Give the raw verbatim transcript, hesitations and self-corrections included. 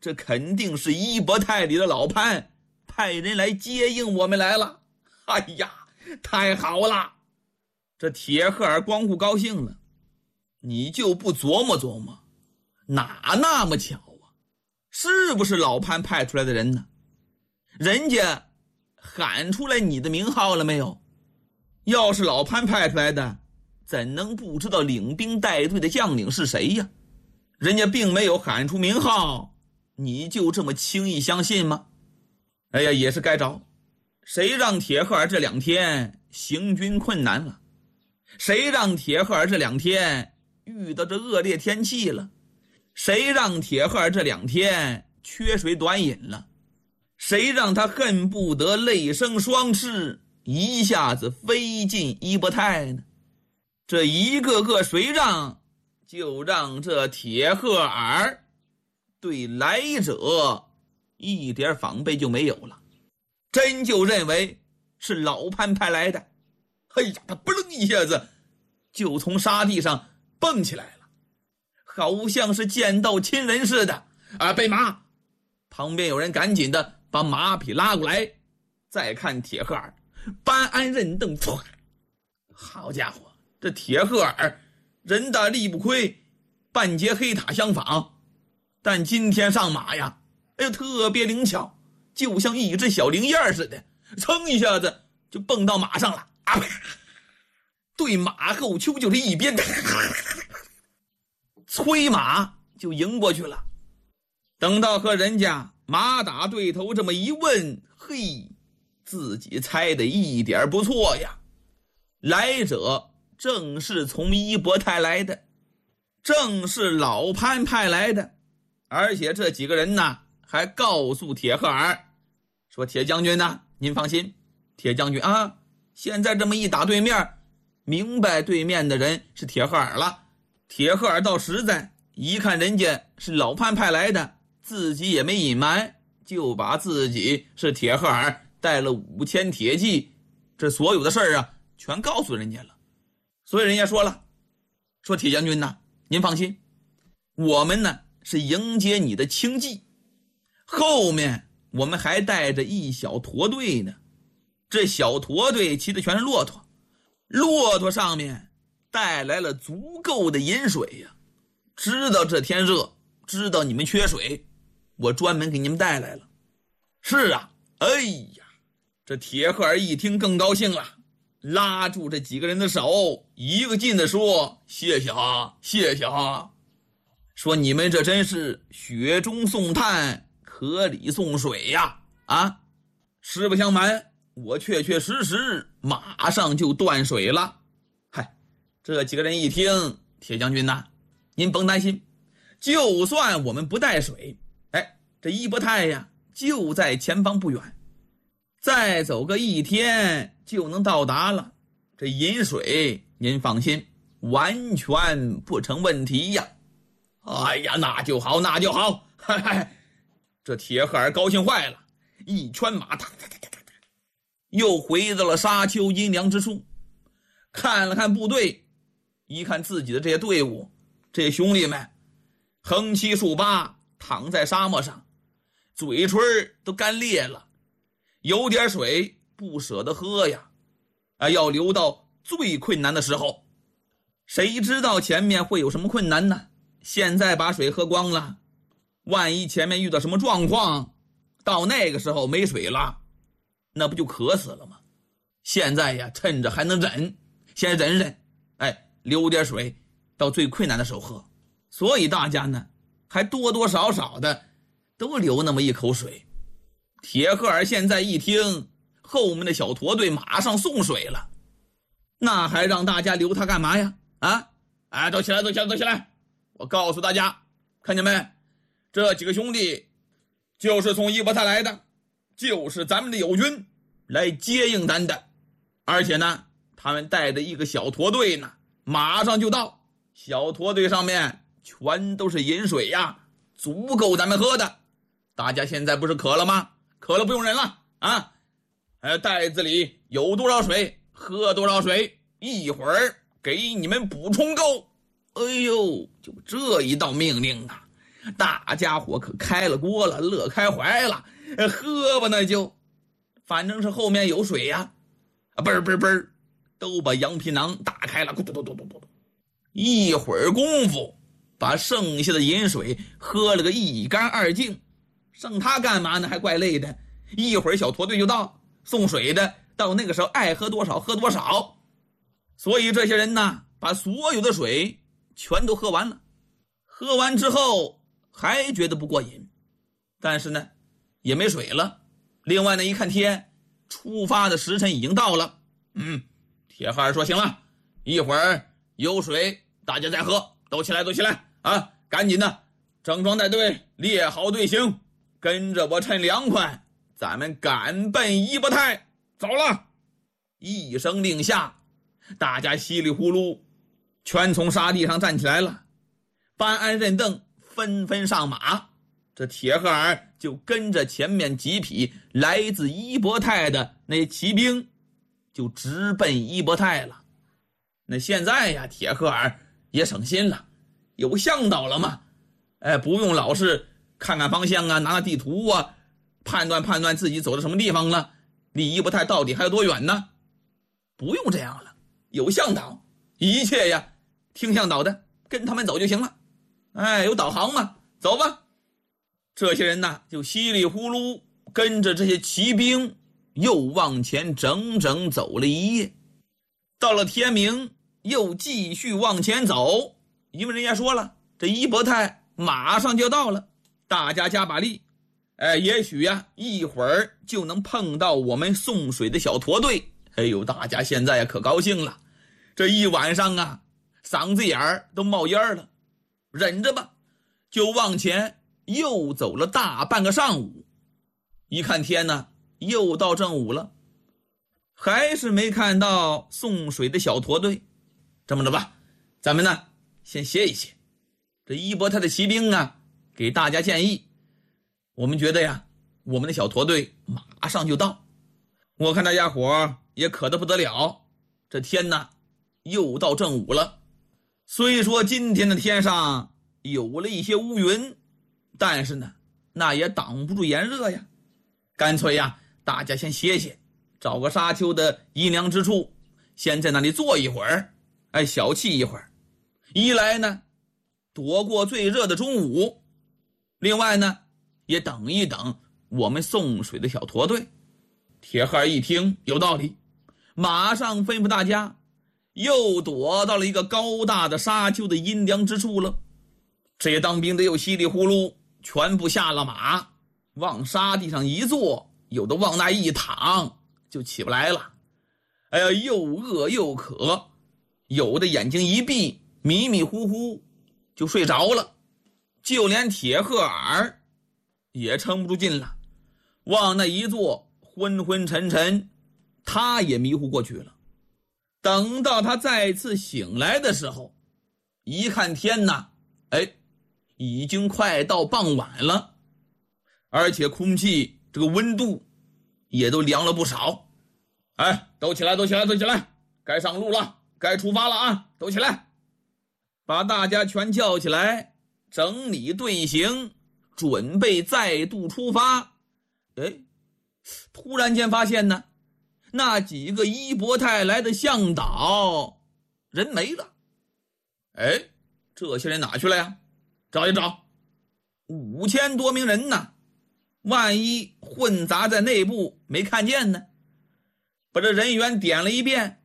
这肯定是一伯太里的老潘派人来接应我们来了。哎呀，太好了！这铁赫尔光顾高兴了，你就不琢磨琢磨，哪那么巧啊？是不是老潘派出来的人呢？人家喊出来你的名号了没有？要是老潘派出来的，怎能不知道领兵带队的将领是谁呀？人家并没有喊出名号，你就这么轻易相信吗？哎呀，也是该着，谁让铁赫尔这两天行军困难了？谁让铁赫尔这两天遇到这恶劣天气了？谁让铁赫尔这两天缺水短饮了？谁让他恨不得泪生双翅，一下子飞进伊伯泰呢？这一个个谁让，就让这铁赫尔对来者一点防备就没有了，真就认为是老潘派来的。哎呀，他不楞一下子就从沙地上蹦起来了，好像是见到亲人似的啊！备马！旁边有人赶紧的把马匹拉过来。再看铁赫尔，搬鞍认镫，好家伙，这铁赫尔人大力不亏，半截黑塔相仿，但今天上马呀，哎呦，特别灵巧，就像一只小灵燕似的，噌一下子就蹦到马上了啊！对马后丘就是一鞭，催马就迎过去了。等到和人家马打对头这么一问，嘿，自己猜的一点不错呀，来者正是从伊伯泰来的，正是老潘派来的。而且这几个人呢，还告诉铁赫尔说，铁将军呢，您放心，铁将军啊，现在这么一打对面，明白对面的人是铁赫尔了。铁赫尔倒实在，一看人家是老潘派来的，自己也没隐瞒，就把自己是铁赫尔带了五千铁骑，这所有的事儿啊，全告诉人家了。所以人家说了，说铁将军呐，您放心，我们呢是迎接你的轻骑，后面我们还带着一小驼队呢。这小驼队骑的全是骆驼，骆驼上面带来了足够的饮水呀。知道这天热，知道你们缺水，我专门给你们带来了。是啊，哎呀，这铁赫尔一听更高兴了，拉住这几个人的手，一个劲的说，谢谢啊，谢谢啊，说你们这真是雪中送炭，河里送水呀！啊，实不相瞒，我确确实实马上就断水了。嗨，这几个人一听，铁将军呐，您甭担心，就算我们不带水，哎，这伊伯泰呀就在前方不远，再走个一天就能到达了。这饮水您放心，完全不成问题呀。哎呀，那就好，那就好。嗨嗨，这铁赫尔高兴坏了，一圈马，哒哒哒哒哒，又回到了沙丘阴凉之处，看了看部队，一看自己的这些队伍，这些兄弟们横七竖八躺在沙漠上，嘴唇都干裂了，有点水不舍得喝呀，啊，要留到最困难的时候。谁知道前面会有什么困难呢？现在把水喝光了，万一前面遇到什么状况，到那个时候没水了，那不就渴死了吗？现在呀，趁着还能忍，先忍忍，哎，留点水到最困难的时候喝。所以大家呢，还多多少少的都留那么一口水。铁赫尔现在一听后面的小驼队马上送水了，那还让大家留他干嘛呀？啊，哎，都起来，都起来，都起来！我告诉大家，看见没？这几个兄弟就是从伊伯泰来的，就是咱们的友军来接应咱的，而且呢，他们带着一个小驼队呢，马上就到。小驼队上面全都是饮水呀，足够咱们喝的。大家现在不是渴了吗？渴了不用忍了啊！哎，袋子里有多少水，喝多少水，一会儿给你们补充够。哎呦，就这一道命令啊， 大家伙可开了锅了，乐开怀了，喝吧那就，反正是后面有水呀，啊，嘣嘣嘣，都把羊皮囊打开了，咕嘟嘟嘟嘟嘟，一会儿功夫，把剩下的饮水喝了个一干二净。剩他干嘛呢？还怪累的，一会儿小驼队就到，送水的到那个时候爱喝多少喝多少。所以这些人呢，把所有的水全都喝完了。喝完之后还觉得不过瘾，但是呢也没水了。另外呢，一看天，出发的时辰已经到了。嗯，铁汉说行了，一会儿有水大家再喝，都起来都起来啊，赶紧的整装带队，列好队形，跟着我趁凉快，咱们赶奔伊伯泰，走了。一声令下，大家稀里呼噜全从沙地上站起来了，搬鞍认凳，纷纷上马。这铁赫尔就跟着前面几匹来自伊伯泰的那骑兵，就直奔伊伯泰了。那现在呀，铁赫尔也省心了，有向导了嘛，哎，不用老是看看方向啊，拿拿地图啊，判断判断自己走到什么地方了，离伊伯泰到底还有多远呢？不用这样了，有向导，一切呀听向导的，跟他们走就行了。哎，有导航嘛，走吧。这些人呢，就稀里呼噜跟着这些骑兵又往前整整走了一夜。到了天明，又继续往前走，因为人家说了，这伊伯泰马上就到了，大家加把力，哎，也许呀一会儿就能碰到我们送水的小驼队。哎呦，大家现在呀可高兴了，这一晚上啊嗓子眼儿都冒烟了，忍着吧，就往前又走了大半个上午。一看天呢，又到正午了，还是没看到送水的小驼队。这么着吧，咱们呢先歇一歇。这伊伯泰的骑兵啊给大家建议，我们觉得呀我们的小驼队马上就到。我看大家伙也渴得不得了，这天呢又到正午了。虽说今天的天上有了一些乌云，但是呢那也挡不住炎热呀。干脆呀大家先歇歇，找个沙丘的阴凉之处，先在那里坐一会儿，哎，小憩一会儿。一来呢躲过最热的中午，另外呢也等一等我们送水的小驼队。铁汉一听有道理，马上吩咐大家又躲到了一个高大的沙丘的阴凉之处了。这些当兵的又稀里呼噜全部下了马，往沙地上一坐，有的往那一躺就起不来了。哎呀，又饿又渴，有的眼睛一闭，迷迷糊糊就睡着了。就连铁赫尔也撑不住劲了，往那一坐，昏昏沉沉，他也迷糊过去了。等到他再次醒来的时候，一看天呐，哎，已经快到傍晚了，而且空气这个温度也都凉了不少。哎，都起来都起来都起来，该上路了，该出发了啊，都起来。把大家全叫起来，整理队形，准备再度出发。哎，突然间发现呢，那几个伊伯泰来的向导人没了。哎，这些人哪去了呀？找一找，五千多名人呢，万一混杂在内部没看见呢？把这人员点了一遍，